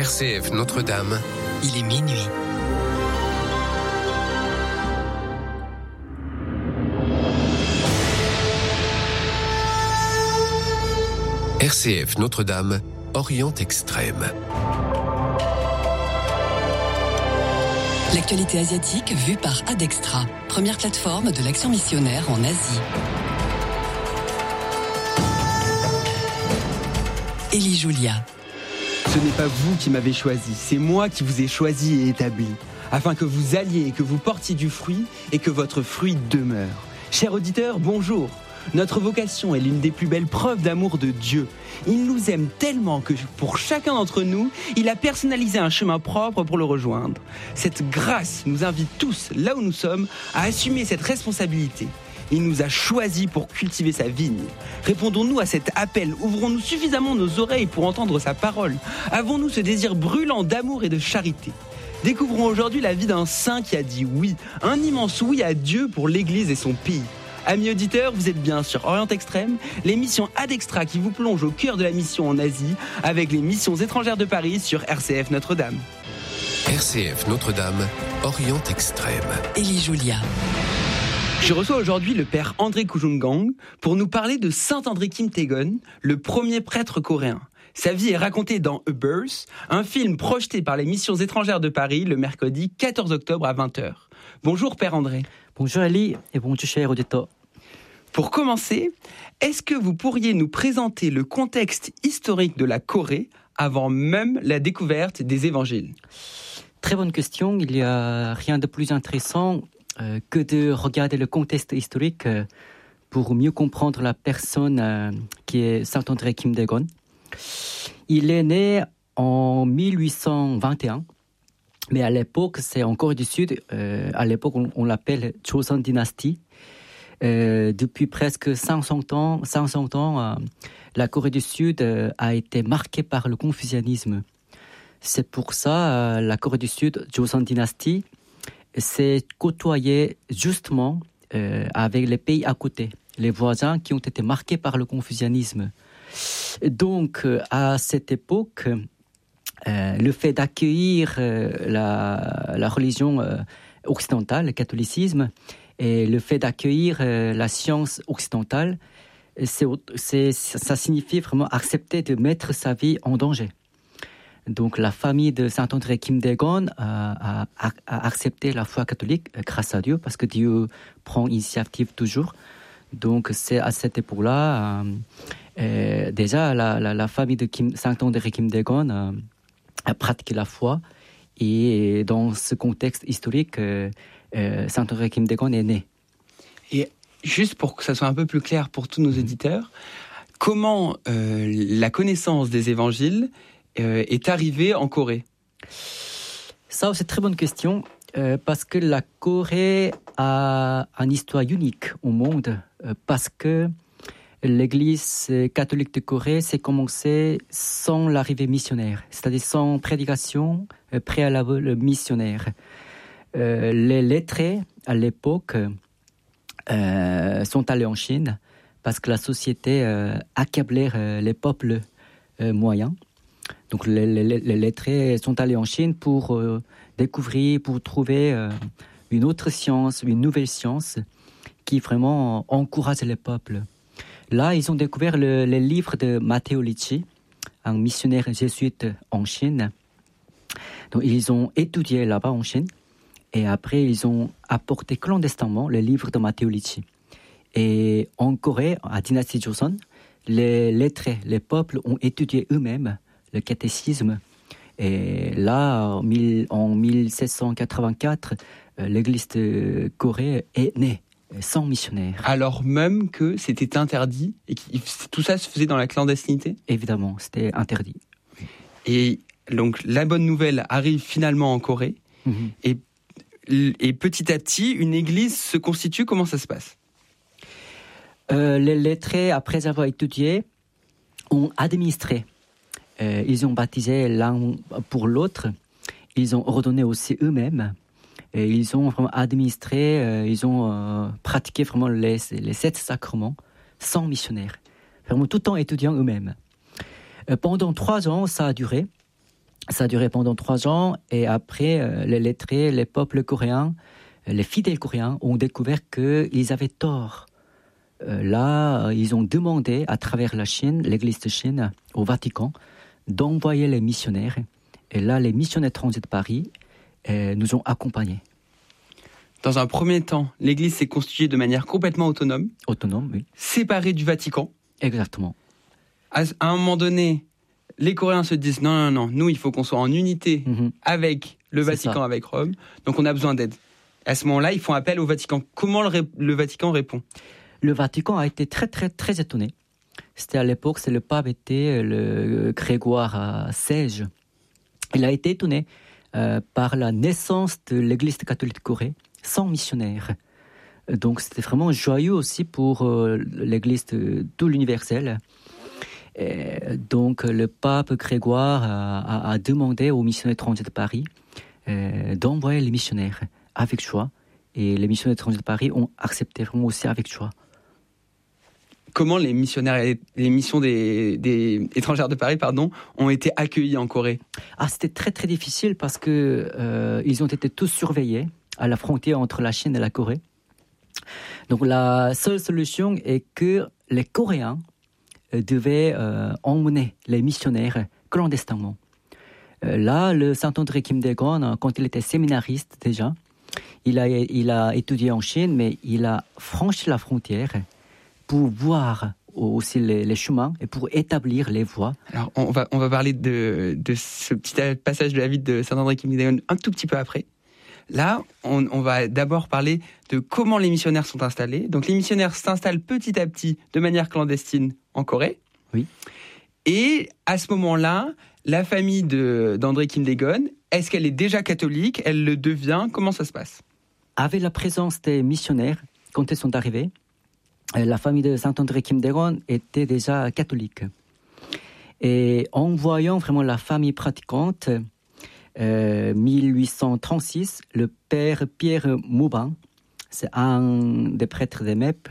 RCF Notre-Dame, il est minuit. RCF Notre-Dame, Orient Extrême. L'actualité asiatique vue par Adextra, première plateforme de l'action missionnaire en Asie. Élie Julia. Ce n'est pas vous qui m'avez choisi, c'est moi qui vous ai choisi et établi, afin que vous alliez et que vous portiez du fruit et que votre fruit demeure. Chers auditeurs, bonjour. Notre vocation est l'une des plus belles preuves d'amour de Dieu. Il nous aime tellement que pour chacun d'entre nous, il a personnalisé un chemin propre pour le rejoindre. Cette grâce nous invite tous, là où nous sommes, à assumer cette responsabilité. Il nous a choisis pour cultiver sa vigne. Répondons-nous à cet appel, ouvrons-nous suffisamment nos oreilles pour entendre sa parole. Avons-nous ce désir brûlant d'amour et de charité? Découvrons aujourd'hui la vie d'un saint qui a dit oui, un immense oui à Dieu pour l'Église et son pays. Amis auditeurs, vous êtes bien sur Orient Extrême, l'émission Adextra qui vous plonge au cœur de la mission en Asie avec les missions étrangères de Paris sur RCF Notre-Dame. RCF Notre-Dame, Orient Extrême. Élie Julia. Je reçois aujourd'hui le père André Kujungang pour nous parler de Saint André Kim Tae-gon, le premier prêtre coréen. Sa vie est racontée dans A Birth, un film projeté par les missions étrangères de Paris le mercredi 14 octobre à 20h. Bonjour père André. Bonjour Ali et bonjour chers auditeurs. Pour commencer, est-ce que vous pourriez nous présenter le contexte historique de la Corée avant même la découverte des évangiles? Très bonne question. Il n'y a rien de plus intéressant que de regarder le contexte historique pour mieux comprendre la personne qui est Saint André Kim Tae-gon. Il est né en 1821, mais à l'époque, c'est en Corée du Sud. À l'époque, on l'appelle Joseon Dynasty. Depuis presque 500 ans, la Corée du Sud a été marquée par le confucianisme. C'est pour ça la Corée du Sud, Joseon Dynasty, s'est côtoyée justement avec les pays à côté, les voisins qui ont été marqués par le confucianisme. Donc, à cette époque, le fait d'accueillir la religion occidentale, le catholicisme, et le fait d'accueillir la science occidentale, ça signifie vraiment accepter de mettre sa vie en danger. Donc la famille de Saint André Kim Tae-gon a accepté la foi catholique grâce à Dieu, parce que Dieu prend initiative toujours. Donc c'est à cette époque-là, déjà la famille de Saint André Kim Tae-gon a pratiqué la foi, et dans ce contexte historique, Saint André Kim Tae-gon est né. Et juste pour que ça soit un peu plus clair pour tous nos auditeurs, comment la connaissance des évangiles est arrivée en Corée? Ça, c'est une très bonne question, parce que la Corée a une histoire unique au monde, parce que l'Église catholique de Corée s'est commencée sans l'arrivée missionnaire, c'est-à-dire sans prédication préalable missionnaire. Les lettrés, à l'époque, sont allés en Chine parce que la société accablait les peuples moyens. Donc les lettrés sont allés en Chine pour découvrir, pour trouver une autre science, une nouvelle science qui vraiment encourage les peuples. Là, ils ont découvert les livres de Matteo Ricci, un missionnaire jésuite en Chine. Donc ils ont étudié là-bas en Chine. Et après, ils ont apporté clandestinement les livres de Matteo Ricci. Et en Corée, à Dynastie Joseon, les lettrés, les peuples ont étudié eux-mêmes le catéchisme. Et là, en 1784, l'Église de Corée est née, sans missionnaire. Alors même que c'était interdit et que tout ça se faisait dans la clandestinité? Évidemment, c'était interdit. Et donc, la bonne nouvelle arrive finalement en Corée. Mm-hmm. Et petit à petit, une église se constitue. Comment ça se passe? Les lettrés, après avoir étudié, ont administré. Ils ont baptisé l'un pour l'autre. Ils ont ordonné aussi eux-mêmes. Et ils ont vraiment administré, ils ont pratiqué vraiment les 7 sacrements sans missionnaire. Vraiment tout en étudiant eux-mêmes. Pendant 3 ans, ça a duré. Ça a duré pendant 3 ans et après, les lettrés, les peuples coréens, les fidèles coréens ont découvert qu'ils avaient tort. Là, ils ont demandé à travers la Chine, l'Église de Chine, au Vatican, d'envoyer les missionnaires. Et là, les missionnaires transit de Paris nous ont accompagnés. Dans un premier temps, l'Église s'est constituée de manière complètement autonome. Autonome, oui. Séparée du Vatican. Exactement. À un moment donné, les Coréens se disent non, nous, il faut qu'on soit en unité avec le Vatican, avec Rome. Donc on a besoin d'aide. À ce moment-là, ils font appel au Vatican. Comment le Vatican répond ? Le Vatican a été très, très, très étonné. C'était à l'époque, le pape était le Grégoire XVI. Il a été étonné par la naissance de l'Église catholique de Corée sans missionnaire. Donc c'était vraiment joyeux aussi pour l'Église de tout l'universel. Donc le pape Grégoire a demandé aux missionnaires étrangers de Paris d'envoyer les missionnaires avec joie. Et les missionnaires étrangers de Paris ont accepté vraiment aussi avec joie. Comment les missionnaires et les missions des étrangères de Paris ont été accueillis en Corée ? C'était très très difficile parce que ils ont été tous surveillés à la frontière entre la Chine et la Corée. Donc la seule solution est que les Coréens devaient emmener les missionnaires clandestinement. Là, le Saint-André Kim Dae-gon, quand il était séminariste déjà, il a étudié en Chine, mais il a franchi la frontière pour voir aussi les chemins et pour établir les voies. Alors, on va parler de ce petit passage de la vie de Saint-André Kim Dae-gon un tout petit peu après. Là, on va d'abord parler de comment les missionnaires sont installés. Donc, les missionnaires s'installent petit à petit de manière clandestine en Corée. Oui. Et à ce moment-là, la famille d'André Kim Dae-gon, est-ce qu'elle est déjà catholique ? Elle le devient ? Comment ça se passe ? Avec la présence des missionnaires, quand ils sont arrivés, la famille de Saint-André Kim Dae-gon était déjà catholique. Et en voyant vraiment la famille pratiquante, 1836, le père Pierre Mauban, c'est un des prêtres des MEP,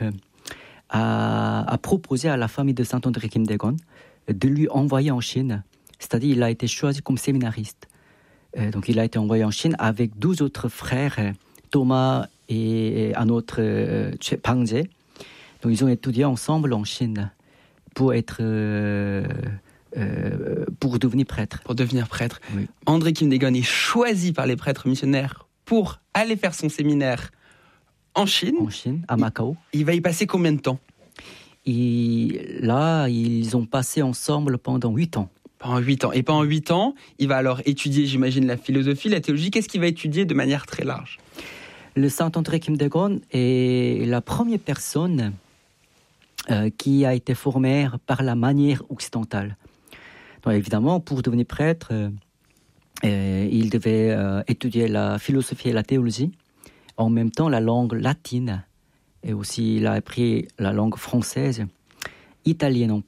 a proposé à la famille de Saint-André Kim Dae-gon de lui envoyer en Chine. C'est-à-dire qu'il a été choisi comme séminariste. Donc il a été envoyé en Chine avec 12 autres frères, Thomas et un autre, Bang Jae. Donc ils ont étudié ensemble en Chine pour devenir prêtre. Pour devenir prêtre. Oui. André Kim Dae-gon est choisi par les prêtres missionnaires pour aller faire son séminaire en Chine. En Chine, à Macao. Il va y passer combien de temps ? Là, ils ont passé ensemble pendant 8 ans. Pendant 8 ans. Et pendant 8 ans, il va alors étudier, j'imagine, la philosophie, la théologie. Qu'est-ce qu'il va étudier de manière très large ? Le Saint-André Kim Dae-gon est la première personne qui a été formée par la manière occidentale. Donc évidemment, pour devenir prêtre, il devait étudier la philosophie et la théologie, en même temps la langue latine, et aussi il a appris la langue française, italienne